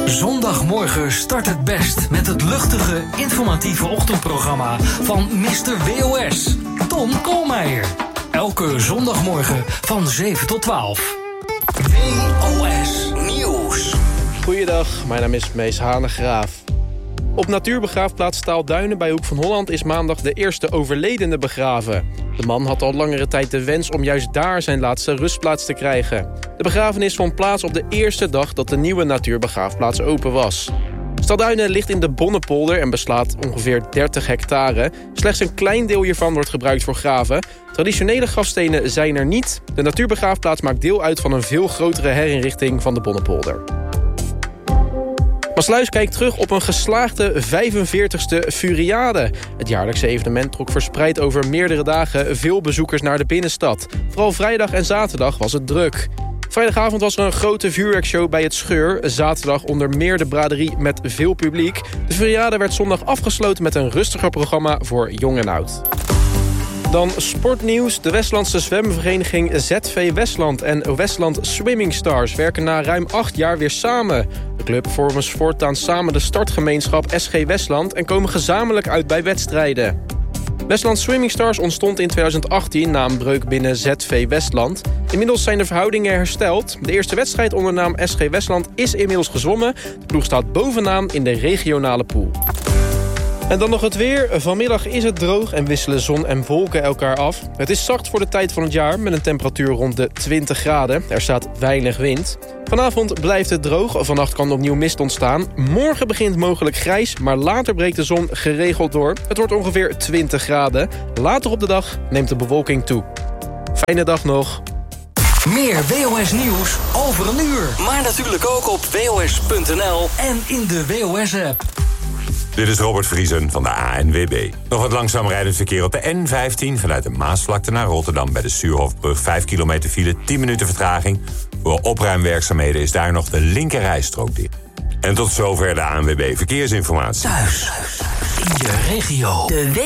Zondagmorgen start het best met het luchtige, informatieve ochtendprogramma van Mr. WOS, Tom Koolmeijer. Elke zondagmorgen van 7 tot 12. WOS Nieuws. Goeiedag, mijn naam is Mees Hanegraaf. Op natuurbegraafplaats Staalduinen bij Hoek van Holland is maandag de eerste overledene begraven. De man had al langere tijd de wens om juist daar zijn laatste rustplaats te krijgen. De begrafenis vond plaats op de eerste dag dat de nieuwe natuurbegraafplaats open was. Staalduinen ligt in de Bonnepolder en beslaat ongeveer 30 hectare. Slechts een klein deel hiervan wordt gebruikt voor graven. Traditionele grafstenen zijn er niet. De natuurbegraafplaats maakt deel uit van een veel grotere herinrichting van de Bonnepolder. Maassluis kijkt terug op een geslaagde 45e Furiade. Het jaarlijkse evenement trok verspreid over meerdere dagen veel bezoekers naar de binnenstad. Vooral vrijdag en zaterdag was het druk. Vrijdagavond was er een grote vuurwerkshow bij het Scheur. Zaterdag onder meer de braderie met veel publiek. De Furiade werd zondag afgesloten met een rustiger programma voor jong en oud. Dan sportnieuws. De Westlandse zwemvereniging ZV Westland en Westland Swimming Stars werken na ruim 8 jaar weer samen. De club vormen voortaan samen de startgemeenschap SG Westland en komen gezamenlijk uit bij wedstrijden. Westland Swimming Stars ontstond in 2018 na een breuk binnen ZV Westland. Inmiddels zijn de verhoudingen hersteld. De eerste wedstrijd onder naam SG Westland is inmiddels gezwommen. De ploeg staat bovenaan in de regionale pool. En dan nog het weer. Vanmiddag is het droog en wisselen zon en wolken elkaar af. Het is zacht voor de tijd van het jaar met een temperatuur rond de 20 graden. Er staat weinig wind. Vanavond blijft het droog. Vannacht kan opnieuw mist ontstaan. Morgen begint mogelijk grijs, maar later breekt de zon geregeld door. Het wordt ongeveer 20 graden. Later op de dag neemt de bewolking toe. Fijne dag nog. Meer WOS Nieuws over een uur. Maar natuurlijk ook op WOS.nl en in de WOS-app. Dit is Robert Vriesen van de ANWB. Nog wat langzaam rijdend verkeer op de N15... vanuit de Maasvlakte naar Rotterdam bij de Stuurhofbrug. 5 kilometer file, 10 minuten vertraging. Door opruimwerkzaamheden is daar nog de linkerrijstrook dicht. En tot zover de ANWB Verkeersinformatie. Thuis, in je regio.